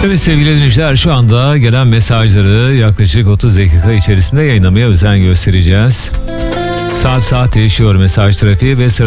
Evet sevgili dinleyiciler, şu anda gelen mesajları yaklaşık 30 dakika içerisinde yayınlamaya özen göstereceğiz. Saat değişiyor mesaj trafiği ve